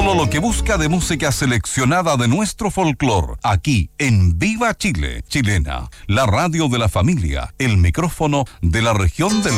Todo lo que busca de música seleccionada de nuestro folclore, aquí en Viva Chile, Chilena, la radio de la familia, el micrófono de la región del